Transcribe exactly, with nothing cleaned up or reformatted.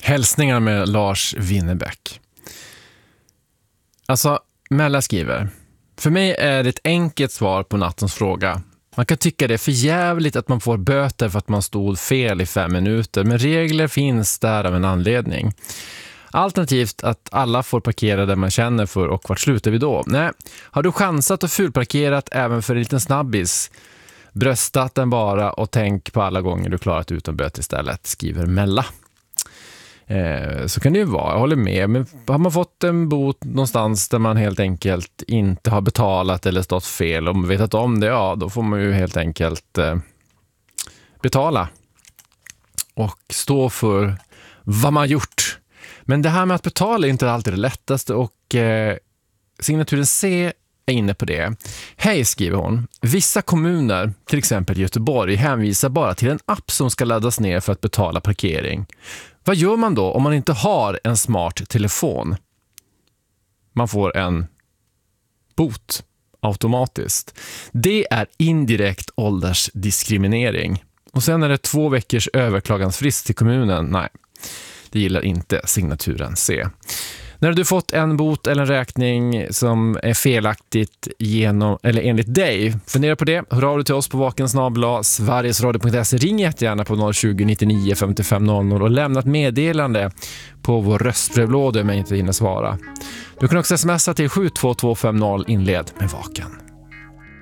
Hälsningar med Lars Winnerbäck. Alltså, Mella skriver: för mig är det ett enkelt svar på nattens fråga. Man kan tycka det är för jävligt att man får böter för att man stod fel i fem minuter, men regler finns där av en anledning. Alternativt att alla får parkera där man känner för, och vart slutar vi då? Nej, har du chansat och fulparkerat även för en liten snabbis? Bröstat den bara och tänk på alla gånger du klarat utan böter istället, skriver Mella. Eh, så kan det ju vara, jag håller med. Men har man fått en bot någonstans där man helt enkelt inte har betalat eller stått fel och vetat om det, ja, då får man ju helt enkelt eh, betala och stå för vad man gjort. Men det här med att betala är inte alltid det lättaste, och eh, signaturen C är inne på det. Hej, skriver hon. Vissa kommuner, till exempel Göteborg, hänvisar bara till en app som ska laddas ner för att betala parkering. Vad gör man då om man inte har en smart telefon? Man får en bot automatiskt. Det är indirekt åldersdiskriminering. Och sen är det två veckors överklagansfrist till kommunen. Nej, det gillar inte signaturen C. När du fått en bot eller en räkning som är felaktigt genom, eller enligt dig, fundera på det. Hör av dig till oss på vakensnabla sverigesradio punkt se. Ring jättegärna på noll tjugo nittionio femtiofem noll noll och lämna ett meddelande på vår röstbrevlåda om jag inte hinner svara. Du kan också smsa till sju två två fem noll inled med vaken.